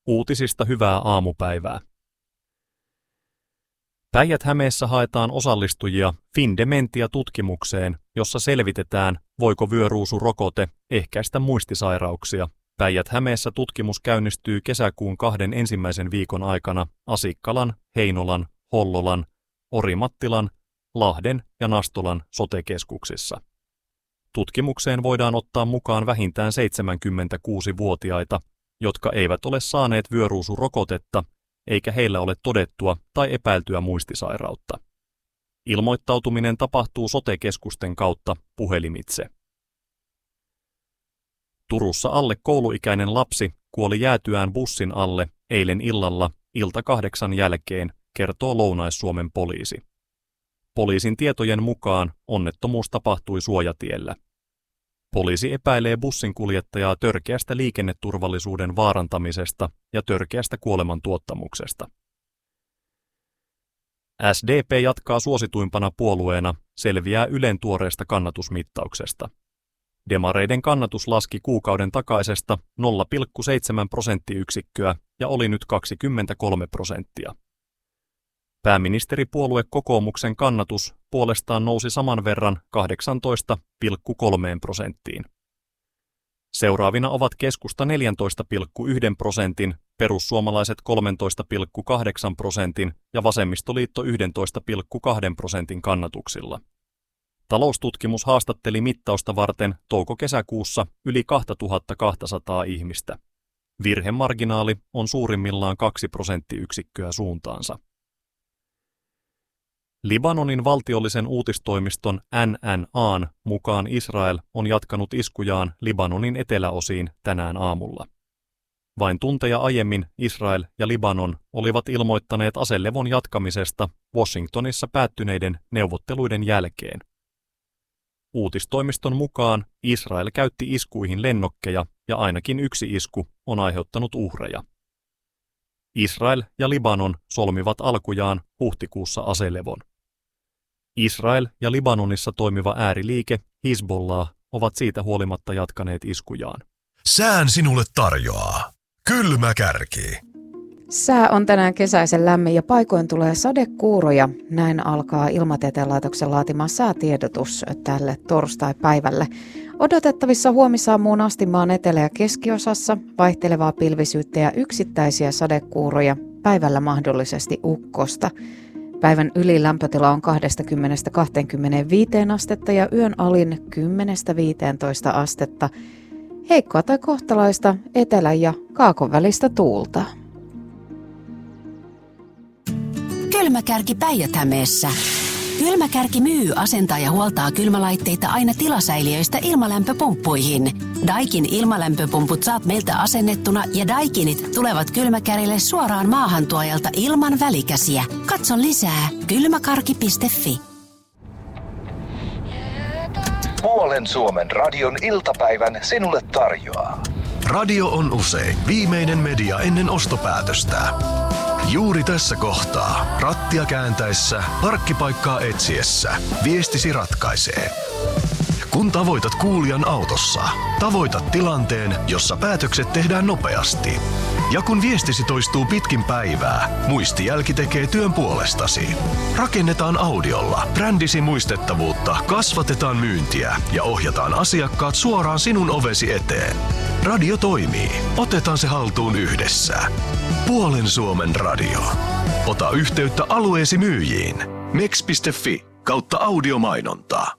Uutisista hyvää aamupäivää. Päijät-Hämeessä haetaan osallistujia FinDementia-tutkimukseen, jossa selvitetään, voiko vyöruusurokote ehkäistä muistisairauksia. Päijät-Hämeessä tutkimus käynnistyy kesäkuun 2 ensimmäisen viikon aikana Asikkalan, Heinolan, Hollolan, Orimattilan, Lahden ja Nastolan sote-keskuksissa. Tutkimukseen voidaan ottaa mukaan vähintään 76-vuotiaita, jotka eivät ole saaneet vyöruusurokotetta, eikä heillä ole todettua tai epäiltyä muistisairautta. Ilmoittautuminen tapahtuu sote-keskusten kautta puhelimitse. Turussa alle kouluikäinen lapsi kuoli jäätyään bussin alle eilen illalla 8 jälkeen, kertoo Lounais-Suomen poliisi. Poliisin tietojen mukaan onnettomuus tapahtui suojatiellä. Poliisi epäilee bussinkuljettajaa törkeästä liikenneturvallisuuden vaarantamisesta ja törkeästä kuolemantuottamuksesta. SDP jatkaa suosituimpana puolueena, selviää Ylen tuoreesta kannatusmittauksesta. Demareiden kannatus laski kuukauden takaisesta 0,7 prosenttiyksikköä ja oli nyt 23%. Pääministeripuolue Kokoomuksen kannatus puolestaan nousi saman verran 18,3%. Seuraavina ovat keskusta 14,1%, perussuomalaiset 13,8% ja vasemmistoliitto 11,2% kannatuksilla. Taloustutkimus haastatteli mittausta varten touko-kesäkuussa yli 2200 ihmistä. Virhemarginaali on suurimmillaan 2 prosenttiyksikköä suuntaansa. Libanonin valtiollisen uutistoimiston NNA:n mukaan Israel on jatkanut iskujaan Libanonin eteläosiin tänään aamulla. Vain tunteja aiemmin Israel ja Libanon olivat ilmoittaneet aselevon jatkamisesta Washingtonissa päättyneiden neuvotteluiden jälkeen. Uutistoimiston mukaan Israel käytti iskuihin lennokkeja ja ainakin yksi isku on aiheuttanut uhreja. Israel ja Libanon solmivat alkujaan huhtikuussa aselevon. Israel ja Libanonissa toimiva ääriliike Hizbollah ovat siitä huolimatta jatkaneet iskujaan. Sään sinulle tarjoaa Kylmä Kärki. Sää on tänään kesäisen lämmin ja paikoin tulee sadekuuroja. Näin alkaa Ilmatieteen laitoksen laatima säätiedotus tälle torstai-päivälle. Odotettavissa huomisaamuun asti maan etelä- ja keskiosassa vaihtelevaa pilvisyyttä ja yksittäisiä sadekuuroja, päivällä mahdollisesti ukkosta. Päivän ylilämpötila on 20–25 astetta ja yön alin 10–15 astetta. Heikkoa tai kohtalaista etelä- ja kaakon välistä tuulta. Kylmäkärki Päijät-Hämeessä. Kylmäkärki myy, asentaa ja huoltaa kylmälaitteita aina tilasäiliöistä ilmalämpöpumppuihin. Daikin ilmalämpöpumput saat meiltä asennettuna ja Daikinit tulevat Kylmäkärille suoraan maahantuojalta ilman välikäsiä. Katso lisää kylmäkarki.fi. Puolen Suomen radion iltapäivän sinulle tarjoaa. Radio on usein viimeinen media ennen ostopäätöstä. Juuri tässä kohtaa, rattia kääntäessä, parkkipaikkaa etsiessä, viestisi ratkaisee. Kun tavoitat kuulijan autossa, tavoitat tilanteen, jossa päätökset tehdään nopeasti. Ja kun viestisi toistuu pitkin päivää, muistijälki tekee työn puolestasi. Rakennetaan audiolla brändisi muistettavuutta, kasvatetaan myyntiä ja ohjataan asiakkaat suoraan sinun ovesi eteen. Radio toimii. Otetaan se haltuun yhdessä. Puolen Suomen radio. Ota yhteyttä alueesi myyjiin. mex.fi/audiomainontaa.